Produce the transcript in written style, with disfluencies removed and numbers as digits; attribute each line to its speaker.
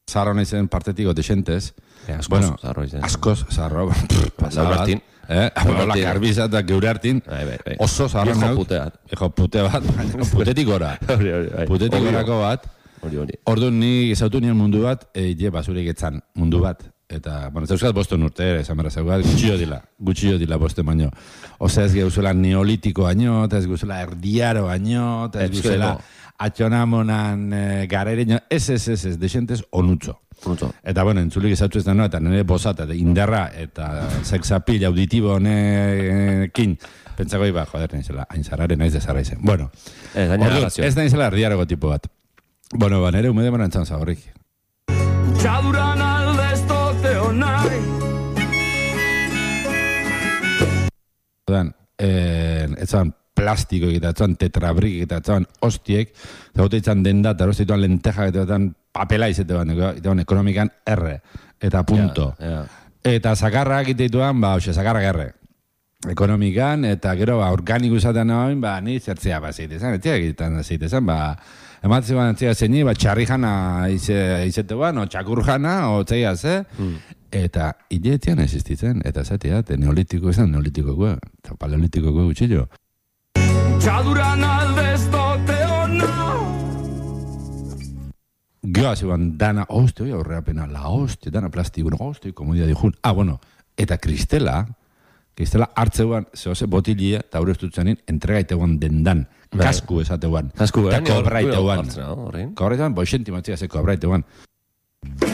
Speaker 1: Zaharro nahi zen partetiko desentez. Askoz, zaharro.
Speaker 2: Albertin.
Speaker 1: Hola, garbizat da geure hartin. Oso zaharro nahi. Ejo pute bat. Putetik gora. Putetik gorako bat. Orduan ni ezautu nien mundu bat, basurik etzan mundu bat. Eta, bueno, ez euskal boston urte, esan berra zeugat, gutxio dila boste baino. Osa ez geuzela neolitiko baino, eta ez geuzela erdiaro baino, eta ez geuzela atxonamonan garereño, ez, desentez onutzo. Eta, bueno, entzulik ezautu ez da no, eta nire bosat, eta indarra, eta sexapil auditibo honekin, pentsako iba, joder, nahizela, hain zarrare naiz dezarra izen. Bueno, ez nahizela erdiaroko tipo bat. Bueno, nire humede barantzan zagorrik.
Speaker 3: Txaduran aldez toteo nahi.
Speaker 1: Ez zan plastiko eta ez zan tetrabrik eta ez zan hostiek, zagote izan denda, eta hosti ituan lentejak eta zan papela izeteban, ekonomikan R, eta punto. Eta zakarrak iteituan, zakarrak R. Ekonomikan, eta gero, organiko izatean nagoen, ni zertzea zeitezan, etziak egiten zeitezan, ematzen ban antzia zeini, txarri jana izete ban, o txakur jana, o tzeia ze, eta hiletian existitzen, eta zatea, neolitiko izan, neolitiko eta paleolitiko gutxillo.
Speaker 3: Txaduran aldez toteo nahi.
Speaker 1: Gero hazi ban, dana, hostia, horreapena, dana plastiko, hostia, komodia dijun. Bueno, eta kristela hartzeuan, zehose botilia, eta hori estutzen entregaiteuan dendan, kasku esateuan, eta kobraiteuan. Kobraiteuan, boixenti matzia ze kobraiteuan.